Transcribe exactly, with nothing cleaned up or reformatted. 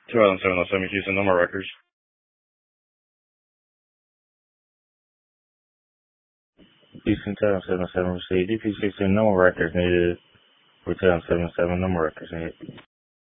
two thousand seven oh seven Houston, no more records. Houston, two thousand seven oh seven received. D P sixteen, no more records needed. For two thousand seven oh seven, no more records needed.